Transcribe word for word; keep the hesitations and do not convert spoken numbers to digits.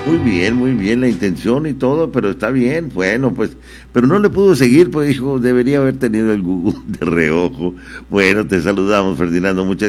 Muy bien, muy bien la intención y todo, pero está bien, bueno, pues, pero no le pudo seguir, pues dijo, debería haber tenido el Google de reojo. Bueno, te saludamos, Ferdinando, muchas